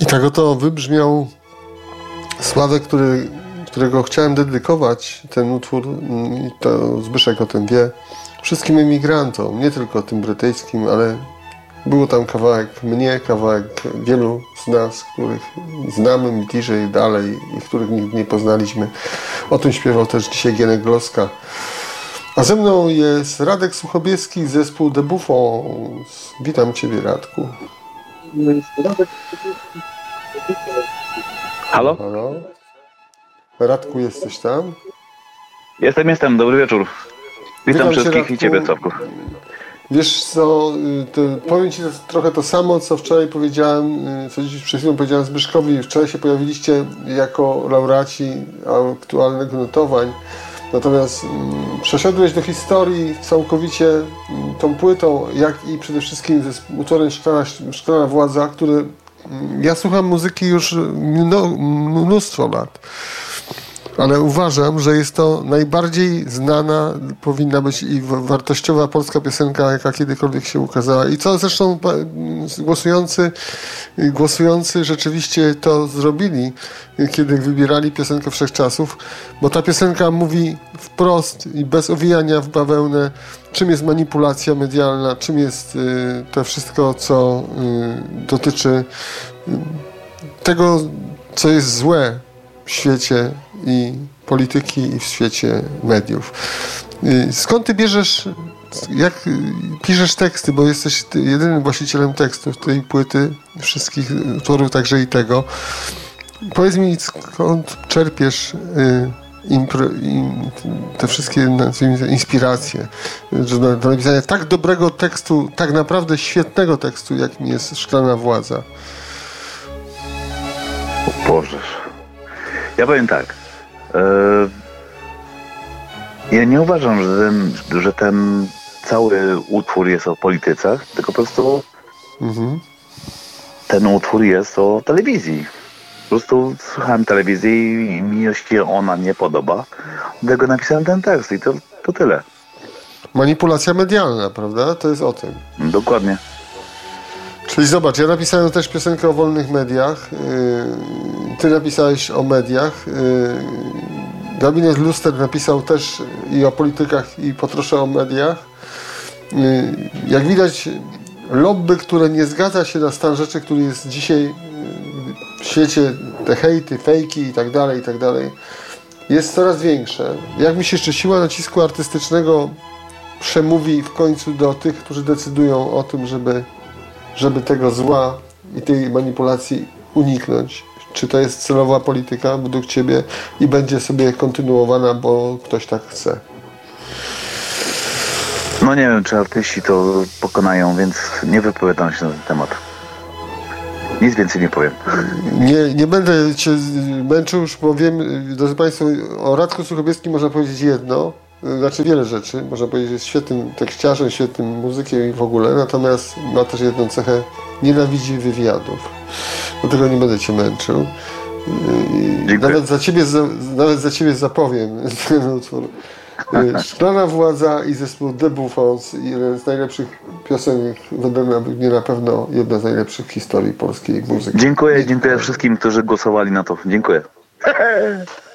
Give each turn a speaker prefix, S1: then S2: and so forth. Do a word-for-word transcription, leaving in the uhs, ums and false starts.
S1: I tak oto wybrzmiał Sławek, który, którego chciałem dedykować, ten utwór, i to Zbyszek o tym wie, wszystkim emigrantom, nie tylko tym brytyjskim, ale było tam kawałek mnie, kawałek wielu z nas, których znamy bliżej, dalej i których nigdy nie poznaliśmy. O tym śpiewał też dzisiaj Gienek Gloska. A ze mną jest Radek Suchobieski, zespół The Buffons. Witam Ciebie, Radku.
S2: Halo?
S1: Halo? Radku, jesteś tam?
S2: Jestem, jestem. Dobry wieczór. Witam,
S1: Witam
S2: wszystkich
S1: cię, Radku.
S2: i Ciebie, Sławku.
S1: Wiesz co, to powiem Ci to, trochę to samo, co wczoraj powiedziałem, co dziś przed chwilą powiedziałem Zbyszkowi. Wczoraj się pojawiliście jako laureaci aktualnych notowań. Natomiast mm, przeszedłeś do historii całkowicie mm, tą płytą, jak i przede wszystkim ze utworem Szklana, Szklana Władza, który mm, ja słucham muzyki już no, mnóstwo lat. Ale uważam, że jest to najbardziej znana, powinna być i wartościowa polska piosenka, jaka kiedykolwiek się ukazała. I co zresztą głosujący, głosujący rzeczywiście to zrobili, kiedy wybierali piosenkę Wszechczasów, bo ta piosenka mówi wprost i bez owijania w bawełnę, czym jest manipulacja medialna, czym jest y, to wszystko, co y, dotyczy y, tego, co jest złe w świecie i polityki i w świecie mediów. Skąd ty bierzesz, jak piszesz teksty, bo jesteś jedynym właścicielem tekstów tej płyty, wszystkich utworów, także i tego. Powiedz mi, skąd czerpiesz impro, in, te wszystkie inspiracje do, do napisania tak dobrego tekstu, tak naprawdę świetnego tekstu, jakim jest Szklana Władza?
S2: O Boże. Ja powiem tak. Yy, ja nie uważam, że ten, że ten cały utwór jest o polityce, tylko po prostu mhm. ten utwór jest o telewizji. Po prostu słuchałem telewizji i mi się ona nie podoba, dlatego napisałem ten tekst i to, to tyle.
S1: Manipulacja medialna, prawda? To jest o tym.
S2: Dokładnie.
S1: Czyli zobacz, ja napisałem też piosenkę o wolnych mediach, ty napisałeś o mediach, Gabinet Luster napisał też i o politykach, i po trosze o mediach. Jak widać, lobby, które nie zgadza się na stan rzeczy, który jest dzisiaj w świecie, te hejty, fejki i tak dalej, i tak dalej, jest coraz większe. Jak myślisz, czy siła nacisku artystycznego przemówi w końcu do tych, którzy decydują o tym, żeby żeby tego zła i tej manipulacji uniknąć? Czy to jest celowa polityka według Ciebie i będzie sobie kontynuowana, bo ktoś tak chce?
S2: No nie wiem, czy artyści to pokonają, więc nie wypowiadam się na ten temat. Nic więcej nie powiem.
S1: Nie, nie będę Cię męczył, już bo wiem, drodzy Państwo, o Radku Suchobieskim można powiedzieć jedno, znaczy wiele rzeczy, można powiedzieć, że jest świetnym tekściarzem, świetnym muzykiem i w ogóle, natomiast ma też jedną cechę, nienawidzi wywiadów. Dlatego nie będę Cię męczył. Nawet za Ciebie, nawet za Ciebie zapowiem ten utwór. Szklana Władza i zespół The Buffons, jeden z najlepszych piosenek, wedle mnie na pewno jedna z najlepszych w historii polskiej muzyki.
S2: Dziękuję, dziękuję wszystkim, którzy głosowali na to. Dziękuję.